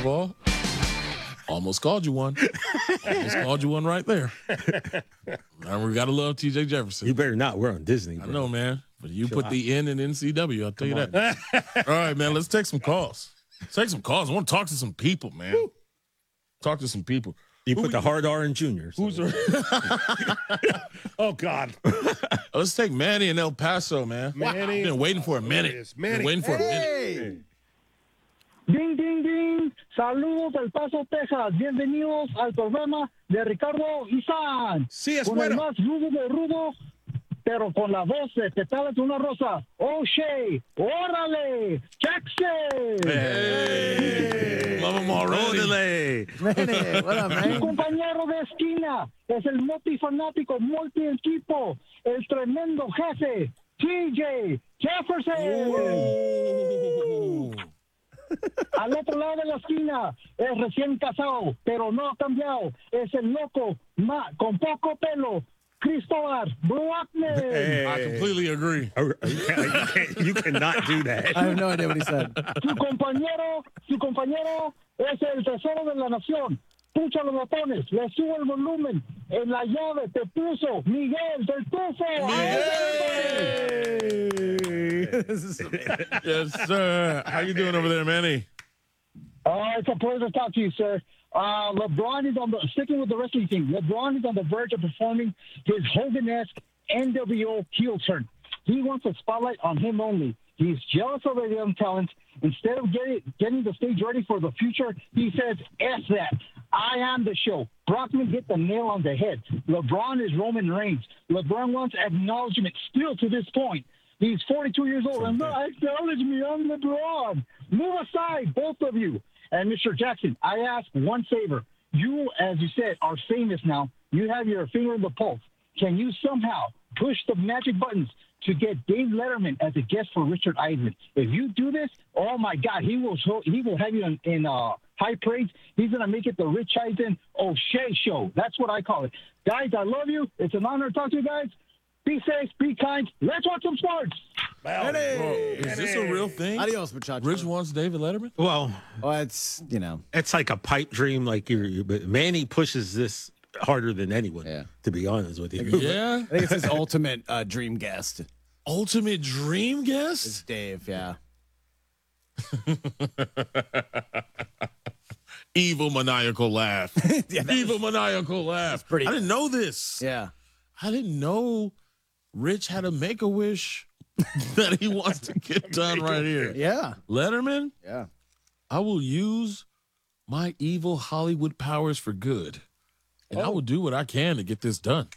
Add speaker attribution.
Speaker 1: all, almost called you one. Almost called you one right there. Now we gotta love T.J. Jefferson.
Speaker 2: You better not. We're on Disney. Bro.
Speaker 1: I know, man. But you put the N in NCW, I'll tell you that. All right, man, let's take some calls. Take some calls. I want to talk to some people, man. Woo. Talk to some people.
Speaker 2: You put the hard R in Junior. So.
Speaker 1: Who's
Speaker 3: Oh, God.
Speaker 1: Let's take Manny in El Paso, man.
Speaker 3: Manny.
Speaker 1: Been waiting for a minute.
Speaker 3: Manny.
Speaker 1: Been waiting for a minute.
Speaker 4: Ding, ding, ding. Saludos del Paso, Texas. Bienvenidos al programa de Ricardo Izan.
Speaker 3: Sí, es
Speaker 4: con el
Speaker 3: bueno.
Speaker 4: más rudo de rudo, pero con la voz de Petales de una Rosa. O'Shea, órale, Jackson.
Speaker 1: Hey. Love him already.
Speaker 5: Manny, what up,
Speaker 4: Mi
Speaker 5: man?
Speaker 4: compañero de esquina es el multifanático, multi-equipo, el tremendo jefe, TJ Jefferson. Al otro lado de la esquina es recién casado, pero no ha cambiado. Es el loco con poco pelo, Cristóbal Brockman.
Speaker 1: I completely agree.
Speaker 2: You cannot do that.
Speaker 5: I have no idea what he said.
Speaker 4: Su compañero es el tesoro de la nación. Pucha los botones, le subo el volumen. En la llave te puso Miguel del Tufo.
Speaker 1: Yes, sir. How you doing over there, Manny?
Speaker 4: It's a pleasure to talk to you, sir. LeBron is sticking with the wrestling team. LeBron is on the verge of performing his Hogan-esque NWO heel turn. He wants a spotlight on him only. He's jealous of the young talent. Instead of getting the stage ready for the future, he says, F that. I am the show. Brockman hit the nail on the head. LeBron is Roman Reigns. LeBron wants acknowledgement still to this point. He's 42 years old. And acknowledge me, I'm LeBron. Move aside, both of you. And Mr. Jackson, I ask one favor. You, as you said, are famous now. You have your finger on the pulse. Can you somehow push the magic buttons to get Dave Letterman as a guest for Richard Eisen? If you do this, oh my God, he will have you in high praise. He's gonna make it the Rich Eisen O'Shea show. That's what I call it. Guys, I love you. It's an honor to talk to you guys. Be safe, be kind. Let's watch some sports.
Speaker 1: Is this a real thing?
Speaker 5: Adios, muchacho.
Speaker 1: Rich wants David Letterman?
Speaker 2: Well,
Speaker 5: it's,
Speaker 2: it's like a pipe dream. Like but Manny pushes this harder than anyone, to be honest with you.
Speaker 1: Yeah?
Speaker 5: I think it's his ultimate dream guest.
Speaker 1: Ultimate dream guest?
Speaker 5: It's Dave, yeah.
Speaker 1: Evil maniacal laugh. Evil maniacal laugh. I didn't know this.
Speaker 5: Yeah.
Speaker 1: I didn't know Rich had a Make-A-Wish that he wants to get done right here.
Speaker 5: Yeah.
Speaker 1: Letterman?
Speaker 5: Yeah.
Speaker 1: I will use my evil Hollywood powers for good. And I will do what I can to get this done.